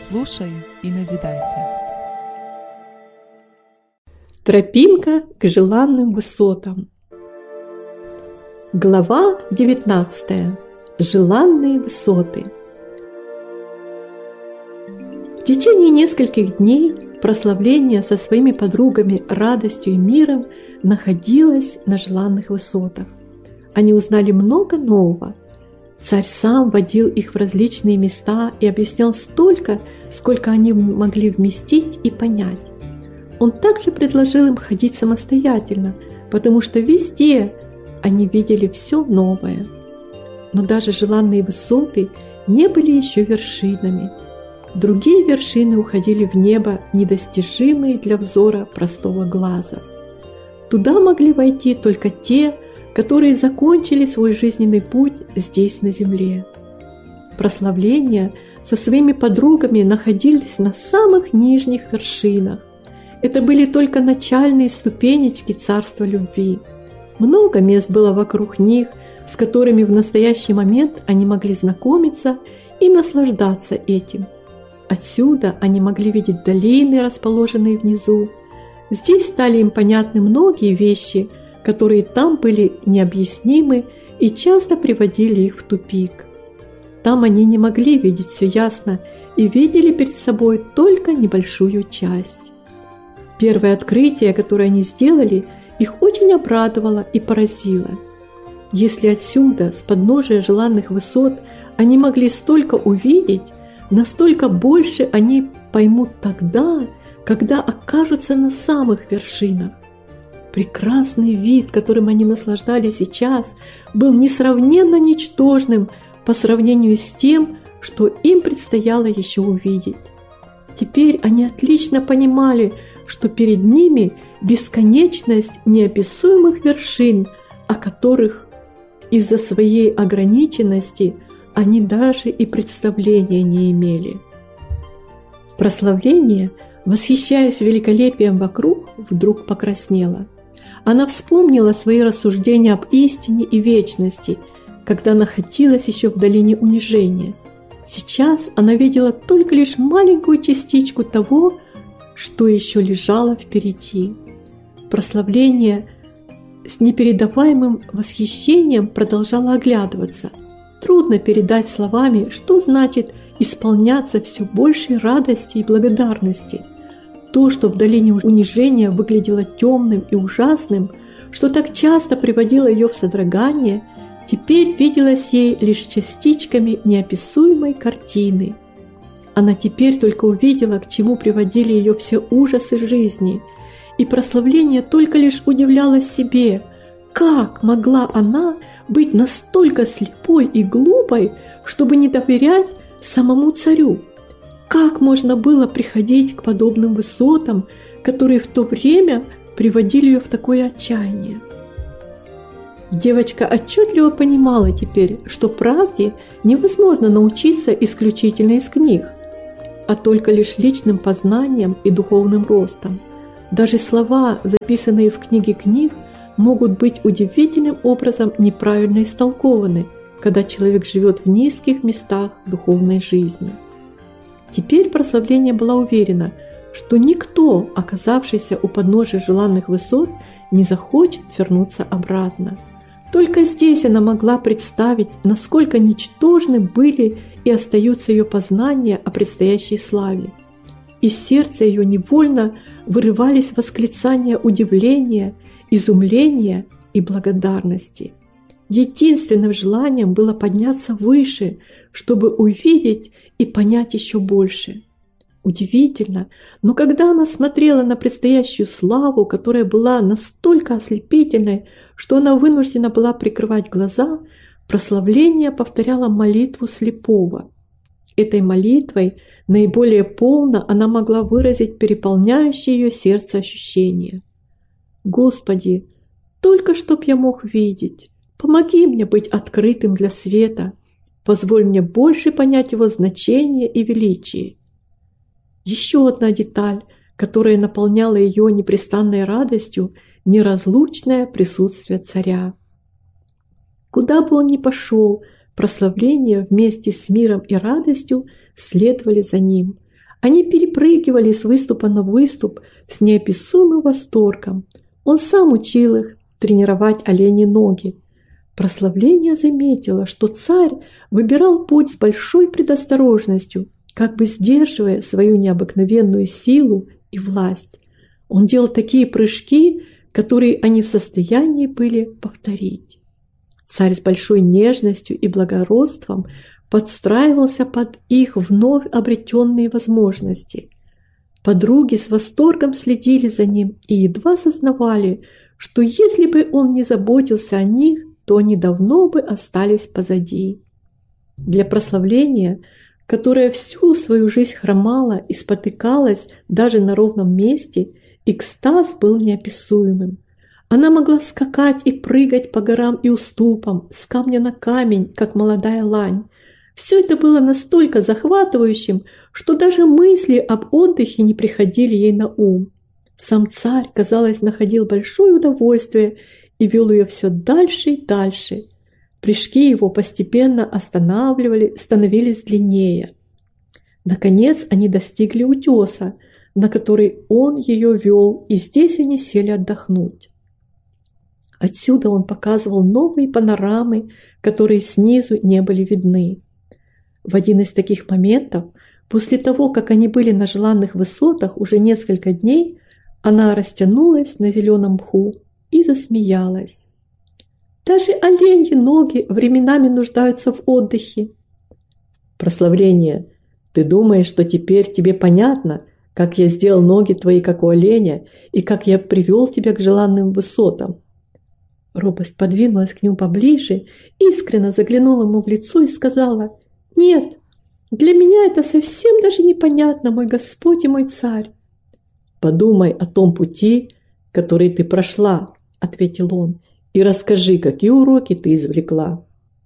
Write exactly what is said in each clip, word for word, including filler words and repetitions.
Слушай и назидайся. Тропинка к желанным высотам. Глава девятнадцатая. Желанные высоты. В течение нескольких дней прославление со своими подругами радостью и миром находилось на желанных высотах. Они узнали много нового. Царь сам водил их в различные места и объяснял столько, сколько они могли вместить и понять. Он также предложил им ходить самостоятельно, потому что везде они видели все новое. Но даже желанные высоты не были еще вершинами. Другие вершины уходили в небо, недостижимые для взора простого глаза. Туда могли войти только те, которые закончили свой жизненный путь здесь, на земле. Прославление со своими подругами находились на самых нижних вершинах. Это были только начальные ступенечки царства любви. Много мест было вокруг них, с которыми в настоящий момент они могли знакомиться и наслаждаться этим. Отсюда они могли видеть долины, расположенные внизу. Здесь стали им понятны многие вещи, которые там были необъяснимы и часто приводили их в тупик. Там они не могли видеть все ясно и видели перед собой только небольшую часть. Первое открытие, которое они сделали, их очень обрадовало и поразило. Если отсюда, с подножия желанных высот, они могли столько увидеть, настолько больше они поймут тогда, когда окажутся на самых вершинах. Прекрасный вид, которым они наслаждались сейчас, был несравненно ничтожным по сравнению с тем, что им предстояло еще увидеть. Теперь они отлично понимали, что перед ними бесконечность неописуемых вершин, о которых из-за своей ограниченности они даже и представления не имели. Прославление, восхищаясь великолепием вокруг, вдруг покраснело. Она вспомнила свои рассуждения об истине и вечности, когда находилась еще в долине унижения. Сейчас она видела только лишь маленькую частичку того, что еще лежало впереди. Прославление с непередаваемым восхищением продолжало оглядываться. Трудно передать словами, что значит исполняться все большей радости и благодарности. То, что в долине унижения выглядело темным и ужасным, что так часто приводило ее в содрогание, теперь виделось ей лишь частичками неописуемой картины. Она теперь только увидела, к чему приводили ее все ужасы жизни, и прославление только лишь удивляло себе, как могла она быть настолько слепой и глупой, чтобы не доверять самому царю. Как можно было приходить к подобным высотам, которые в то время приводили ее в такое отчаяние? Девочка отчетливо понимала теперь, что правде невозможно научиться исключительно из книг, а только лишь личным познанием и духовным ростом. Даже слова, записанные в книге книг, могут быть удивительным образом неправильно истолкованы, когда человек живет в низких местах духовной жизни. Теперь прославление была уверена, что никто, оказавшийся у подножия желанных высот, не захочет вернуться обратно. Только здесь она могла представить, насколько ничтожны были и остаются ее познания о предстоящей славе. Из сердца ее невольно вырывались восклицания удивления, изумления и благодарности. Единственным желанием было подняться выше, чтобы увидеть и понять еще больше. Удивительно, но когда она смотрела на предстоящую славу, которая была настолько ослепительной, что она вынуждена была прикрывать глаза, прославление повторяло молитву слепого. Этой молитвой наиболее полно она могла выразить переполняющее ее сердце ощущения. «Господи, только чтоб я мог видеть, помоги мне быть открытым для света, позволь мне больше понять его значение и величие». Еще одна деталь, которая наполняла ее непрестанной радостью, неразлучное присутствие царя. Куда бы он ни пошел, прославление вместе с миром и радостью следовали за ним. Они перепрыгивали с выступа на выступ с неописуемым восторгом. Он сам учил их тренировать оленьи ноги. Прославление заметило, что царь выбирал путь с большой предосторожностью, как бы сдерживая свою необыкновенную силу и власть. Он делал такие прыжки, которые они в состоянии были повторить. Царь с большой нежностью и благородством подстраивался под их вновь обретенные возможности. Подруги с восторгом следили за ним и едва сознавали, что если бы он не заботился о них, то они давно бы остались позади. Для прославления, которое всю свою жизнь хромало и спотыкалось даже на ровном месте, экстаз был неописуемым. Она могла скакать и прыгать по горам и уступам, с камня на камень, как молодая лань. Все это было настолько захватывающим, что даже мысли об отдыхе не приходили ей на ум. Сам царь, казалось, находил большое удовольствие и вел ее все дальше и дальше. Прыжки его постепенно останавливали, становились длиннее. Наконец они достигли утеса, на который он ее вел, и здесь они сели отдохнуть. Отсюда он показывал новые панорамы, которые снизу не были видны. В один из таких моментов, после того, как они были на желанных высотах уже несколько дней, она растянулась на зеленом мху и засмеялась. Даже оленьи ноги временами нуждаются в отдыхе. Прославление, ты думаешь, что теперь тебе понятно, как я сделал ноги твои, как у оленя, и как я привел тебя к желанным высотам? Робость подвинулась к нему поближе, искренне заглянула ему в лицо и сказала: «Нет, для меня это совсем даже непонятно, мой Господь и мой царь». «Подумай о том пути, который ты прошла», — ответил он, «и расскажи, какие уроки ты извлекла».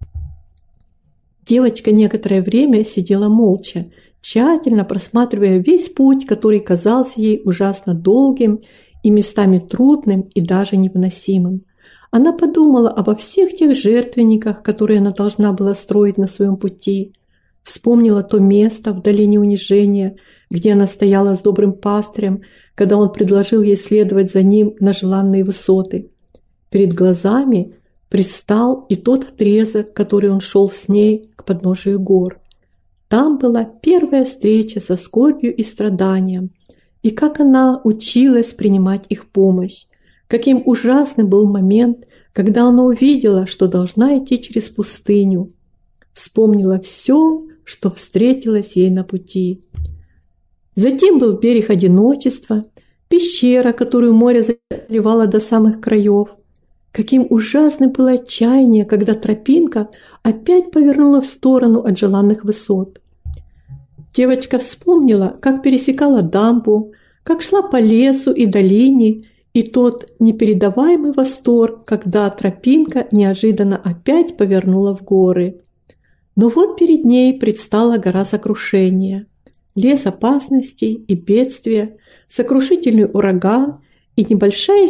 Девочка некоторое время сидела молча, тщательно просматривая весь путь, который казался ей ужасно долгим и местами трудным и даже невыносимым. Она подумала обо всех тех жертвенниках, которые она должна была строить на своем пути, вспомнила то место в долине унижения, где она стояла с добрым пастырем, когда он предложил ей следовать за ним на желанные высоты. Перед глазами предстал и тот отрезок, который он шел с ней к подножию гор. Там была первая встреча со скорбью и страданием, и как она училась принимать их помощь. Каким ужасным был момент, когда она увидела, что должна идти через пустыню. Вспомнила все, что встретилось ей на пути. Затем был берег одиночества, пещера, которую море заливало до самых краев. Каким ужасным было отчаяние, когда тропинка опять повернула в сторону от желанных высот. Девочка вспомнила, как пересекала дамбу, как шла по лесу и долине, и тот непередаваемый восторг, когда тропинка неожиданно опять повернула в горы. Но вот перед ней предстала гора сокрушения, лес опасностей и бедствия, сокрушительный ураган и небольшая